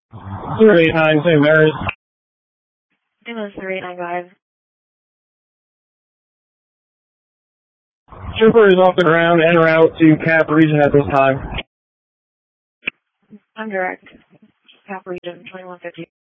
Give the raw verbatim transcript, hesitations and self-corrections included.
zero eight nine Saint Mary's. Ambulance three eight nine five. Trooper is off the ground en route to Cap Region at this time. I'm direct. Cap Region twenty-one fifty.